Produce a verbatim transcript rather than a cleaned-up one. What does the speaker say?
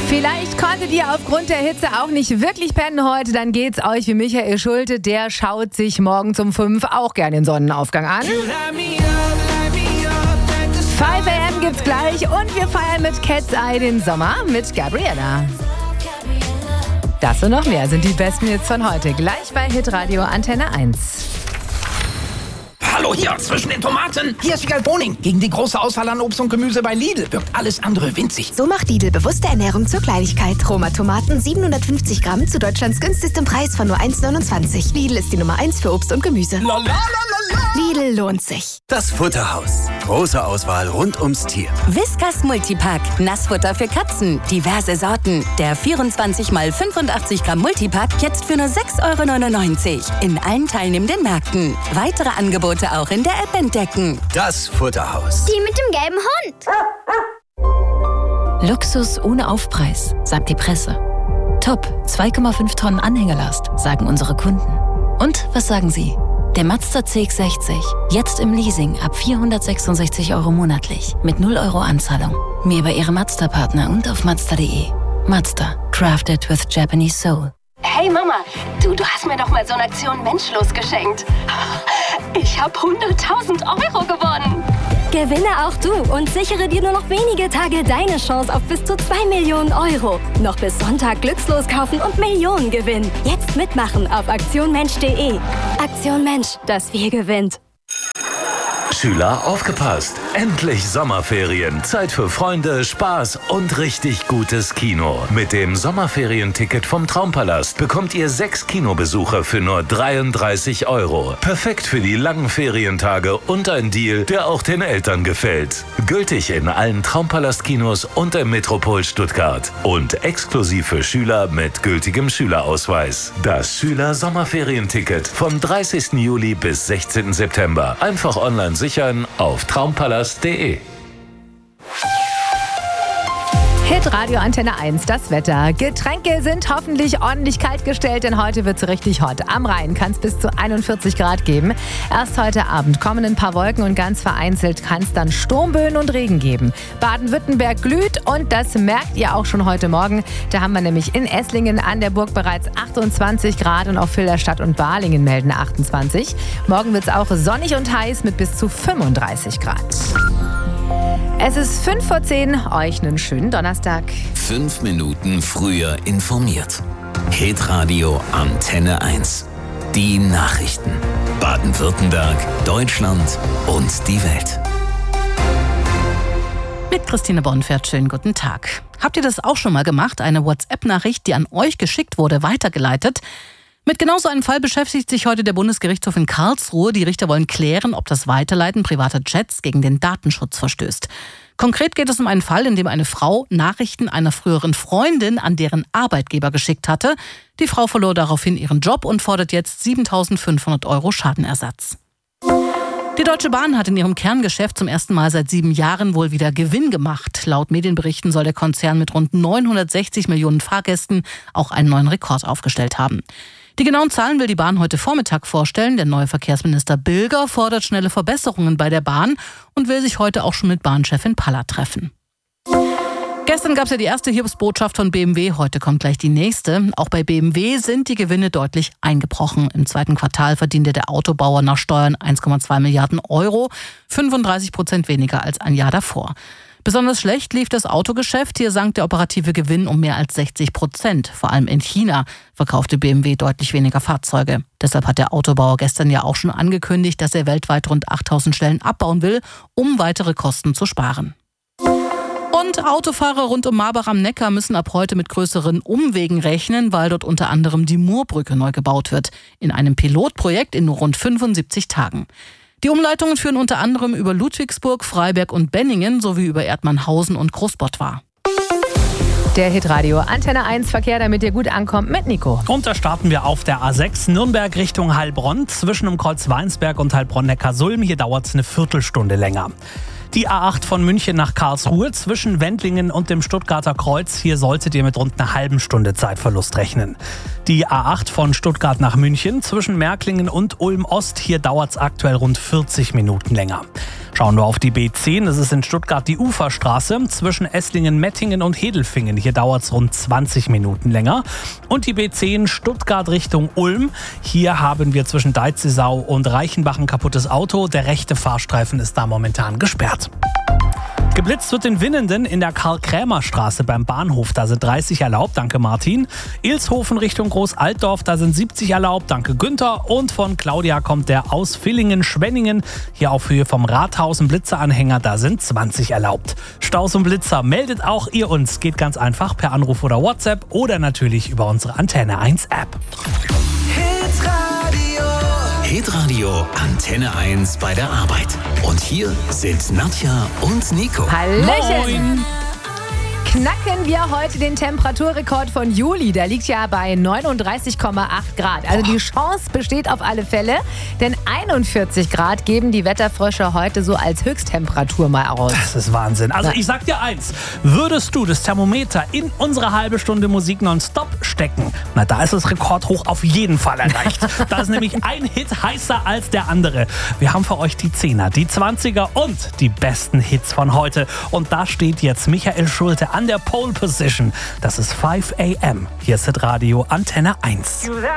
Vielleicht konntet ihr aufgrund der Hitze auch nicht wirklich pennen heute, dann geht's euch wie Michael Schulte, der schaut sich morgens um fünf auch gerne den Sonnenaufgang an. fünf a m gibt's gleich und wir feiern mit Cat's Eye den Sommer mit Gabriella. Das und noch mehr sind die besten Hits von heute, gleich bei Hitradio Antenne eins. Hallo hier, zwischen den Tomaten. Hier ist Wiegald Boning. Gegen die große Auswahl an Obst und Gemüse bei Lidl wirkt alles andere winzig. So macht Lidl bewusste Ernährung zur Kleinigkeit. Roma Tomaten siebenhundertfünfzig Gramm zu Deutschlands günstigstem Preis von nur eins neunundzwanzig. Lidl ist die Nummer eins für Obst und Gemüse. La, la, la, la, la. Lidl lohnt sich. Das Futterhaus. Große Auswahl rund ums Tier. Whiskas Multipack. Nassfutter für Katzen. Diverse Sorten. Der vierundzwanzig mal fünfundachtzig Gramm Multipack jetzt für nur sechs Euro neunundneunzig. In allen teilnehmenden Märkten. Weitere Angebote auch in der App entdecken. Das Futterhaus. Die mit dem gelben Hund. Luxus ohne Aufpreis, sagt die Presse. Top, zwei Komma fünf Tonnen Anhängerlast, sagen unsere Kunden. Und was sagen Sie? Der Mazda C X sechzig, jetzt im Leasing ab vierhundertsechsundsechzig Euro monatlich, mit null Euro Anzahlung. Mehr bei Ihrem Mazda-Partner und auf mazda punkt de. Mazda, crafted with Japanese soul. Hey Mama, du, du hast mir doch mal so eine Aktion Menschlos geschenkt. Ich habe hunderttausend Euro gewonnen. Gewinne auch du und sichere dir nur noch wenige Tage deine Chance auf bis zu zwei Millionen Euro. Noch bis Sonntag Glückslos kaufen und Millionen gewinnen. Jetzt mitmachen auf aktion mensch punkt de. Aktion Mensch, das Wir gewinnt. Schüler, aufgepasst! Endlich Sommerferien. Zeit für Freunde, Spaß und richtig gutes Kino. Mit dem Sommerferienticket vom Traumpalast bekommt ihr sechs Kinobesucher für nur dreiunddreißig Euro. Perfekt für die langen Ferientage und ein Deal, der auch den Eltern gefällt. Gültig in allen Traumpalast-Kinos und im Metropol Stuttgart. Und exklusiv für Schüler mit gültigem Schülerausweis. Das Schüler-Sommerferienticket vom dreißigsten Juli bis sechzehnten September. Einfach online sichern auf traumpalast punkt de. Hitradio Antenne eins, das Wetter. Getränke sind hoffentlich ordentlich kalt gestellt, denn heute wird es richtig hot. Am Rhein kann es bis zu einundvierzig Grad geben. Erst heute Abend kommen ein paar Wolken und ganz vereinzelt kann es dann Sturmböen und Regen geben. Baden-Württemberg glüht und das merkt ihr auch schon heute Morgen. Da haben wir nämlich in Esslingen an der Burg bereits achtundzwanzig Grad und auch Filderstadt und Balingen melden achtundzwanzig. Morgen wird es auch sonnig und heiß mit bis zu fünfunddreißig Grad. Es ist fünf vor zehn, euch einen schönen Donnerstag. Fünf Minuten früher informiert. Hitradio Antenne eins. Die Nachrichten. Baden-Württemberg, Deutschland und die Welt. Mit Christine Bonfert, schönen guten Tag. Habt ihr das auch schon mal gemacht? Eine WhatsApp-Nachricht, die an euch geschickt wurde, weitergeleitet? Mit genau so einem Fall beschäftigt sich heute der Bundesgerichtshof in Karlsruhe. Die Richter wollen klären, ob das Weiterleiten privater Chats gegen den Datenschutz verstößt. Konkret geht es um einen Fall, in dem eine Frau Nachrichten einer früheren Freundin an deren Arbeitgeber geschickt hatte. Die Frau verlor daraufhin ihren Job und fordert jetzt siebentausendfünfhundert Euro Schadenersatz. Die Deutsche Bahn hat in ihrem Kerngeschäft zum ersten Mal seit sieben Jahren wohl wieder Gewinn gemacht. Laut Medienberichten soll der Konzern mit rund neunhundertsechzig Millionen Fahrgästen auch einen neuen Rekord aufgestellt haben. Die genauen Zahlen will die Bahn heute Vormittag vorstellen. Der neue Verkehrsminister Bilger fordert schnelle Verbesserungen bei der Bahn und will sich heute auch schon mit Bahnchefin Palla treffen. Gestern gab es ja die erste Hiobsbotschaft von B M W, heute kommt gleich die nächste. Auch bei B M W sind die Gewinne deutlich eingebrochen. Im zweiten Quartal verdiente der Autobauer nach Steuern eins Komma zwei Milliarden Euro, fünfunddreißig Prozent weniger als ein Jahr davor. Besonders schlecht lief das Autogeschäft. Hier sank der operative Gewinn um mehr als sechzig Prozent. Vor allem in China verkaufte B M W deutlich weniger Fahrzeuge. Deshalb hat der Autobauer gestern ja auch schon angekündigt, dass er weltweit rund achttausend Stellen abbauen will, um weitere Kosten zu sparen. Und Autofahrer rund um Marbach am Neckar müssen ab heute mit größeren Umwegen rechnen, weil dort unter anderem die Murbrücke neu gebaut wird. In einem Pilotprojekt in nur rund fünfundsiebzig Tagen. Die Umleitungen führen unter anderem über Ludwigsburg, Freiberg und Benningen sowie über Erdmannhausen und Großbottwar. Der Hitradio Antenne eins Verkehr, damit ihr gut ankommt, mit Nico. Und da starten wir auf der A sechs Nürnberg Richtung Heilbronn. Zwischen dem Kreuz Weinsberg und Heilbronn-Neckarsulm. Hier dauert es eine Viertelstunde länger. Die A acht von München nach Karlsruhe zwischen Wendlingen und dem Stuttgarter Kreuz. Hier solltet ihr mit rund einer halben Stunde Zeitverlust rechnen. Die A acht von Stuttgart nach München zwischen Märklingen und Ulm-Ost. Hier dauert es aktuell rund vierzig Minuten länger. Schauen wir auf die B zehn. Das ist in Stuttgart die Uferstraße zwischen Esslingen, Mettingen und Hedelfingen. Hier dauert es rund zwanzig Minuten länger. Und die B zehn Stuttgart Richtung Ulm. Hier haben wir zwischen Deitzesau und Reichenbach ein kaputtes Auto. Der rechte Fahrstreifen ist da momentan gesperrt. Geblitzt wird in Winnenden in der Karl-Krämer-Straße beim Bahnhof. Da sind dreißig erlaubt, danke Martin. Ilshofen Richtung Groß-Altdorf, da sind siebzig erlaubt, danke Günther. Und von Claudia kommt der aus Villingen-Schwenningen. Hier auf Höhe vom Rathaus ein Blitzeranhänger, da sind zwanzig erlaubt. Staus und Blitzer, meldet auch ihr uns. Geht ganz einfach per Anruf oder WhatsApp oder natürlich über unsere Antenne eins App. Hitradio Antenne eins bei der Arbeit. Und hier sind Nadja und Nico. Hallöchen! Moin. Knacken wir heute den Temperaturrekord von Juli. Der liegt ja bei neununddreißig Komma acht Grad. Also die Chance besteht auf alle Fälle, denn einundvierzig Grad geben die Wetterfrösche heute so als Höchsttemperatur mal aus. Das ist Wahnsinn. Also ich sag dir eins, würdest du das Thermometer in unsere halbe Stunde Musik nonstop stecken, na da ist das Rekordhoch auf jeden Fall erreicht. Da ist nämlich ein Hit heißer als der andere. Wir haben für euch die Zehner, die Zwanziger und die besten Hits von heute. Und da steht jetzt Michael Schulte an der Pole Position. Das ist fünf a m. Hier ist Hitradio Antenne eins.